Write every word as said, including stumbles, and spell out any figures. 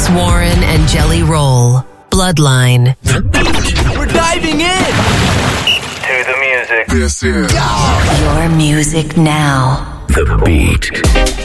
Alex Warren and Jelly Roll. Bloodline. We're diving in to the music. This is Your music now. The Beat.